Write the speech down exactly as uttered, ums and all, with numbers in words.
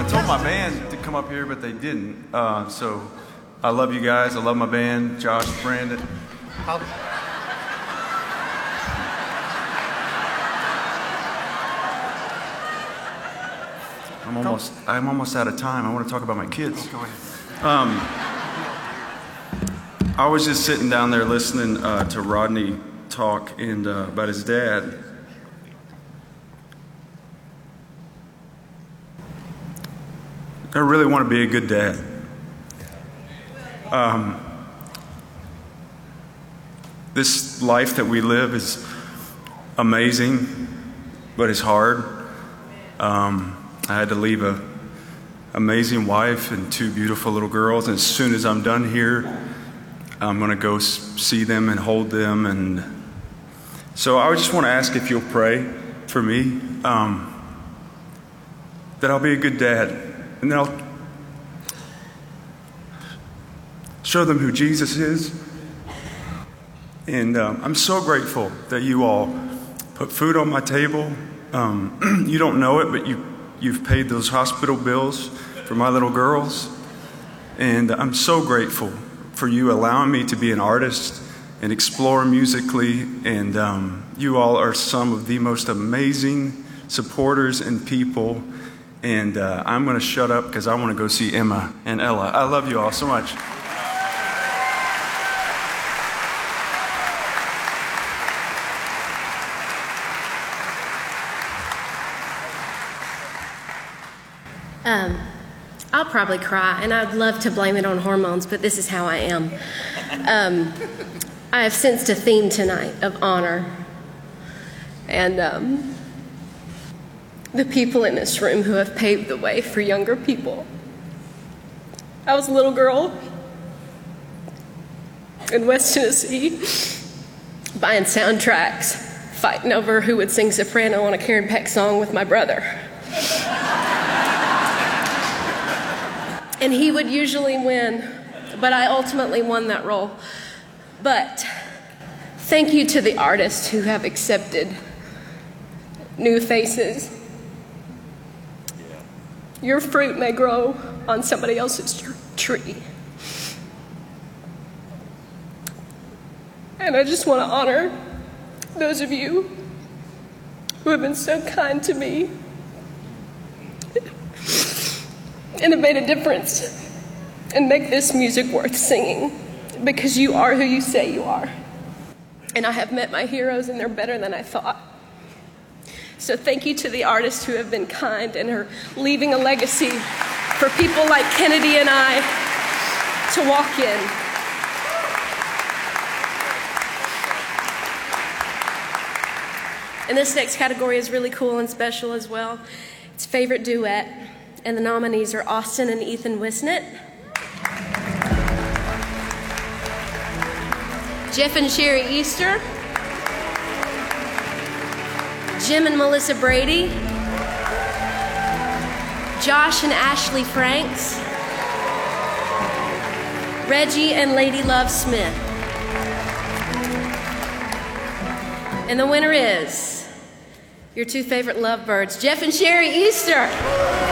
told my band to come up here, but they didn't. Uh, so I love you guys. I love my band, Josh, Brandon. How I'm almost, I'm almost out of time. I want to talk about my kids. Oh, go ahead. Um, I was just sitting down there listening uh, to Rodney talk and uh, about his dad. I really want to be a good dad. Um, this life that we live is amazing, but it's hard. Um, I had to leave a amazing wife and two beautiful little girls, and as soon as I'm done here, I'm going to go see them and hold them. And so I just want to ask if you'll pray for me, um, that I'll be a good dad, and that I'll show them who Jesus is. And um, I'm so grateful that you all put food on my table. Um, you don't know it, but you You've paid those hospital bills for my little girls. And I'm so grateful for you allowing me to be an artist and explore musically. And um, you all are some of the most amazing supporters and people. And uh, I'm going to shut up because I want to go see Emma and Ella. I love you all so much. Um, I'll probably cry, and I'd love to blame it on hormones, but this is how I am. Um, I have sensed a theme tonight of honor. And um, the people in this room who have paved the way for younger people. I was a little girl in West Tennessee buying soundtracks, fighting over who would sing soprano on a Karen Peck song with my brother. And he would usually win, but I ultimately won that role. But thank you to the artists who have accepted new faces. Your fruit may grow on somebody else's tr- tree. And I just want to honor those of you who have been so kind to me and have made a difference and make this music worth singing, because you are who you say you are. And I have met my heroes, and they're better than I thought. So thank you to the artists who have been kind and are leaving a legacy for people like Kennedy and I to walk in. And this next category is really cool and special as well. It's favorite duet. And the nominees are Austin and Ethan Wisnett, Jeff and Sherry Easter, Jim and Melissa Brady, Josh and Ashley Franks, Reggie and Lady Love Smith. And the winner is your two favorite lovebirds, Jeff and Sherry Easter.